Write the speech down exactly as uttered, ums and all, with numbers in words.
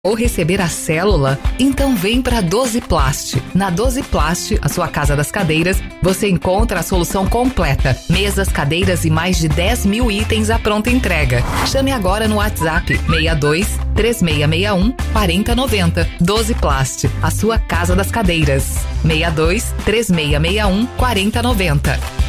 Ou receber a célula? Então vem para doze Plast. Na doze Plast, a sua casa das cadeiras, você encontra a solução completa. Mesas, cadeiras e mais de dez mil itens à pronta entrega. Chame agora no WhatsApp seis dois, três seis seis um, quatro zero nove zero. doze Plast, a sua casa das cadeiras. seis dois, três seis seis um, quatro zero nove zero.